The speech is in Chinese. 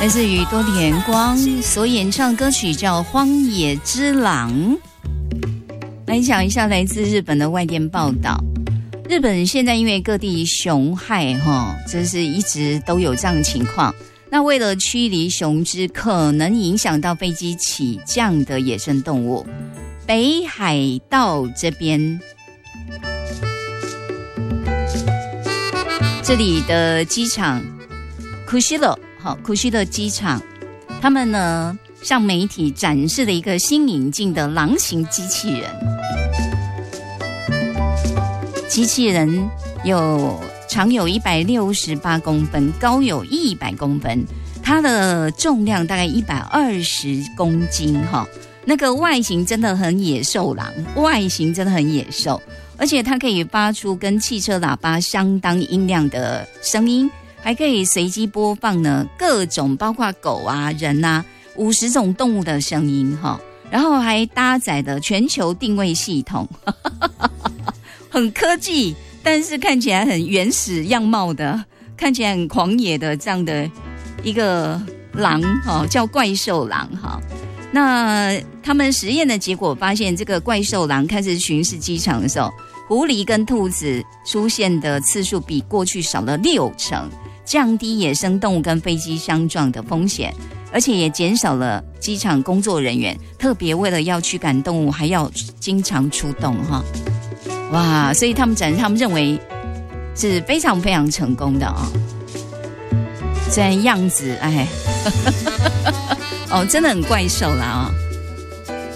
来自于多田光所演唱歌曲叫《荒野之狼》。来讲一下来自日本的外电报道，日本现在因为各地熊害这是一直都有这样的情况。那为了驱离熊只可能影响到飞机起降的野生动物，北海道这边这里的机场库西的机场，他们呢向媒体展示了一个新引进的狼形机器人。机器人长有168公分，高有100公分，它的重量大概120公斤那个外形真的很野兽狼，而且它可以发出跟汽车喇叭相当音量的声音，还可以随机播放呢各种包括狗啊、人啊50种动物的声音然后还搭载了全球定位系统，很科技，但是看起来很原始样貌的，看起来很狂野的这样的一个狼叫怪兽狼那他们实验的结果发现，这个怪兽狼开始巡视机场的时候，狐狸跟兔子出现的次数比过去少了60%，降低野生动物跟飞机相撞的风险，而且也减少了机场工作人员特别为了要驱赶动物还要经常出动哇，所以他们认为是非常非常成功的虽然样子真的很怪兽啦